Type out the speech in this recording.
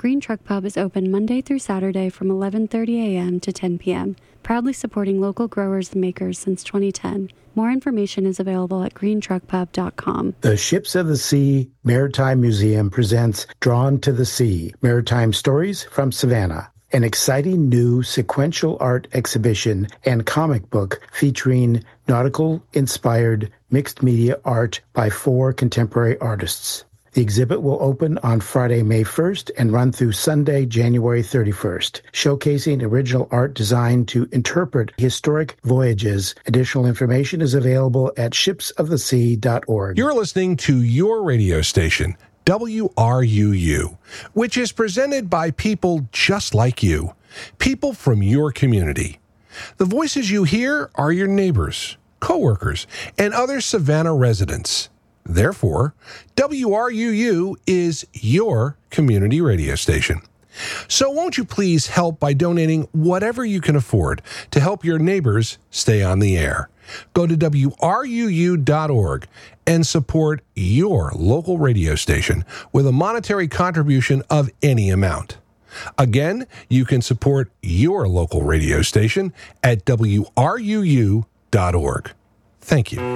Green Truck Pub is open Monday through Saturday from 11:30 a.m. to 10 p.m., proudly supporting local growers and makers since 2010. More information is available at greentruckpub.com. The Ships of the Sea Maritime Museum presents Drawn to the Sea, Maritime Stories from Savannah, an exciting new sequential art exhibition and comic book featuring nautical-inspired mixed media art by 4 contemporary artists. The exhibit will open on Friday, May 1st and run through Sunday, January 31st, showcasing original art designed to interpret historic voyages. Additional information is available at shipsofthesea.org. You're listening to your radio station, WRUU, which is presented by people just like you, people from your community. The voices you hear are your neighbors, coworkers, and other Savannah residents. Therefore, WRUU is your community radio station. So won't you please help by donating whatever you can afford to help your neighbors stay on the air? Go to WRUU.org and support your local radio station with a monetary contribution of any amount. Again, you can support your local radio station at WRUU.org. Thank you.